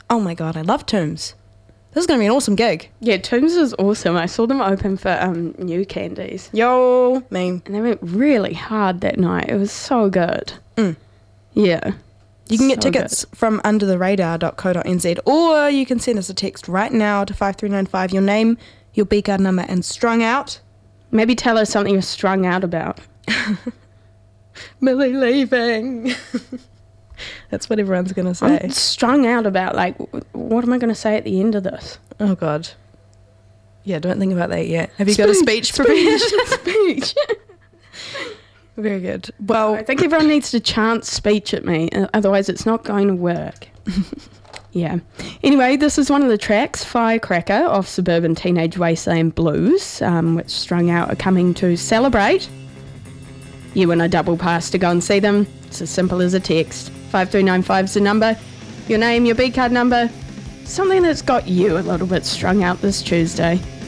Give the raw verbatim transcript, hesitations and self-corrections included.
Oh my God, I love Tombs. This is going to be an awesome gig. Yeah, Tombs is awesome. I saw them open for um, New Candies. Yo, meme. And they went really hard that night. It was so good. Mm. Yeah. You can get So tickets from under the radar dot co dot n z, or you can send us a text right now to five three nine five, your name, your B card number, and Strung Out. Maybe tell us something you're strung out about. Millie leaving. That's what everyone's going to say. I'm strung out about, like, what am I going to say at the end of this? Oh, God. Yeah, don't think about that yet. Have you got a speech prepared? Speech. Very good. Well, I think everyone needs to chant speech at me, uh, otherwise it's not going to work. Yeah. Anyway, this is one of the tracks, Firecracker, off Suburban Teenage Wasteland Blues, um, which Strung Out are coming to celebrate. You win a double pass to go and see them. It's as simple as a text. five three nine five is the number. Your name, your B card number. Something that's got you a little bit strung out this Tuesday.